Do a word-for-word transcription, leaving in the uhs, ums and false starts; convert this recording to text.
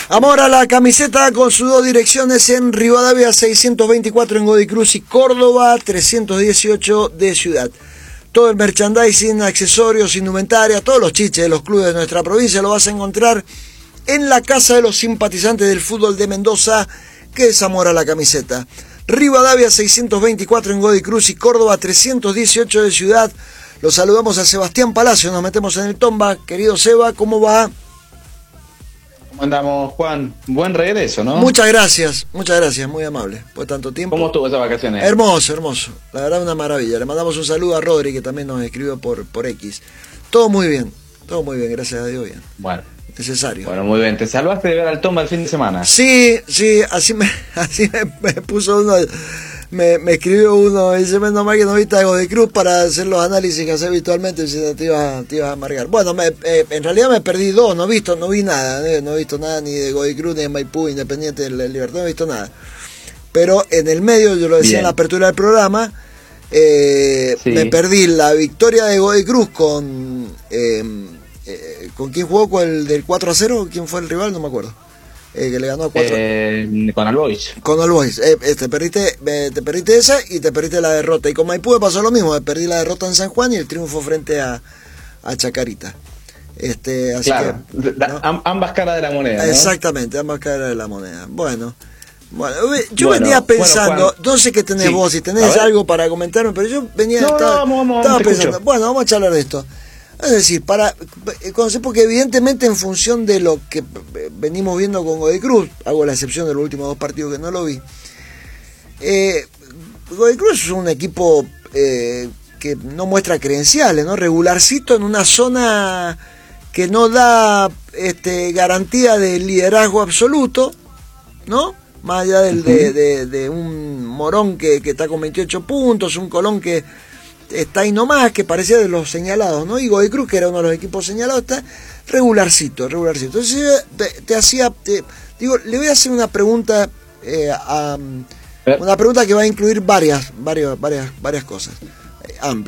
Amor a la camiseta con sus dos direcciones en Rivadavia seiscientos veinticuatro en Godoy Cruz y Córdoba trescientos dieciocho de Ciudad. Todo el merchandising, accesorios, indumentaria, todos los chiches de los clubes de nuestra provincia lo vas a encontrar en la Casa de los Simpatizantes del Fútbol de Mendoza, que es Amor a la Camiseta. Rivadavia seiscientos veinticuatro en Godoy Cruz y Córdoba trescientos dieciocho de Ciudad. Los saludamos a Sebastián Palacio, nos metemos en el Tomba. Querido Seba, ¿cómo va? ¿Cómo andamos, Juan? Buen regreso, ¿no? Muchas gracias, muchas gracias, muy amable por tanto tiempo. ¿Cómo estuvo esas vacaciones? Hermoso, hermoso, la verdad una maravilla. Le mandamos un saludo a Rodri, que también nos escribió por, por X. Todo muy bien, todo muy bien, gracias a Dios, bien. Bueno. Necesario. Bueno, muy bien. ¿Te salvaste de ver al Tomba el fin de semana? Sí, sí, así me, así me, me puso uno, me, me escribió uno, dice, menos mal que no viste a Godoy Cruz para hacer los análisis que haces habitualmente, dice, te ibas, te ibas a amargar. Bueno, me, eh, en realidad me perdí dos, no he visto, no vi nada, eh, no he visto nada ni de Godoy Cruz, ni de Maipú, Independiente del Libertad, no he visto nada. Pero en el medio, yo lo decía Bien. en la apertura del programa, eh, sí. me perdí la victoria de Godoy Cruz con... Eh, Eh, ¿Con quién jugó? ¿Con el del cuatro a cero? ¿Quién fue el rival? No me acuerdo. Eh, que le ganó a cuatro. Eh, con Albois. Con Albois. Eh, eh, te, perdiste, eh, te perdiste esa y te perdiste la derrota. Y con Maipú me pasó lo mismo. Me perdí la derrota en San Juan y el triunfo frente a, a Chacarita. Este, así claro. que, ¿no? Am, ambas caras de la moneda, ¿no? Exactamente, ambas caras de la moneda. Bueno. Bueno, yo bueno, venía pensando, bueno, no sé qué tenés sí. vos, si tenés algo para comentarme, pero yo venía, no, estaba, no, vamos, vamos, estaba pensando, escucho. bueno, vamos a charlar de esto. Es decir, para conocer, porque evidentemente en función de lo que venimos viendo con Godoy Cruz, hago la excepción de los últimos dos partidos que no lo vi, eh, Godoy Cruz es un equipo eh, que no muestra credenciales, ¿no? Regularcito en una zona que no da este, garantía de liderazgo absoluto, ¿no? Más allá del, uh-huh. de, de, de un Morón que, que está con veintiocho puntos, un Colón que está ahí nomás, que parecía de los señalados, ¿no? Y Godoy Cruz, que era uno de los equipos señalados, está regularcito, regularcito. Entonces te, te hacía, te, digo, le voy a hacer una pregunta, eh, a, una pregunta que va a incluir varias, varias, varias, varias cosas, eh, amplias.